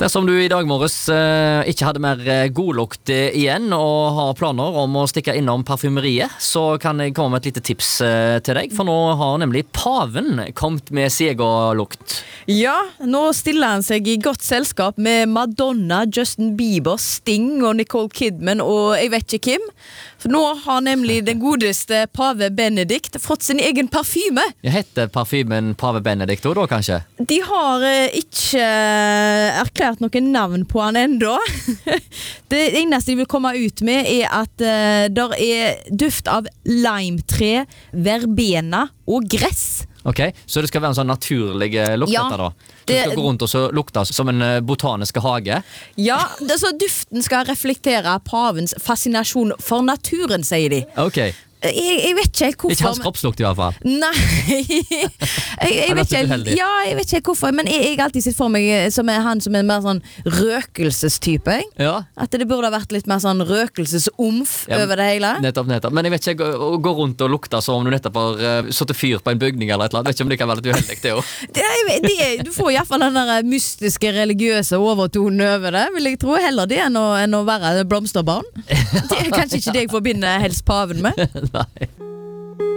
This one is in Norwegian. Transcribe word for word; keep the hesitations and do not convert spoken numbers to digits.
Dersom du i dag morges eh, ikke hadde mer eh, godlukt eh, igjen og har planer om å stikke innom parfymeriet, så kan jeg komme med et lite tips eh, til deg, for nå har nemlig paven kommet med sin egen lukt. Ja, nå stiller han seg i godt selskap med Madonna, Justin Bieber, Sting og Nicole Kidman og jeg vet ikke hvem. For nå har nemlig den godeste pave Benedikt fått sin egen parfyme. Jeg heter parfymen Pave Benedikt da, kanskje? De har eh, ikke eh, erklært noen navn på han enda. Det eneste de vil komme ut med er at eh, der er duft av limetre, verbena og gress. Ok, så det skal være en sånn naturlig eh, lukt Ja, dette da? Du det- skal gå rundt og så lukte som en eh, botanisk hage? Ja, det, så duften skal reflektere pavens fascinasjon for naturen, sier de. Ok, Jeg, jeg vet ikke helt hvorfor. ikke hans kroppslukt i hvert fall. Nei jeg, jeg, Han er vet så ikke, uheldig. ja, jeg vet ikke helt hvorfor. Men jeg, jeg har alltid sett for meg som er han som er mer sånn røkelsestype. jeg. Ja, At det burde ha vært litt mer sånn røkelsesomf Ja, over det hele. nettopp, nettopp. Men jeg vet ikke, å gå rundt og lukte som om du nettopp har uh, satt fyr på en bygning eller et eller annet. Vet ikke om det kan være litt uheldig det også. Det, er- det, er- du får i hvert fall den der mystiske, religiøse overtonen over det. Vil jeg tro heller det enn å, enn å være blomsterbarn. Det er kanskje ikke det jeg forbinder helst paven med. Nei.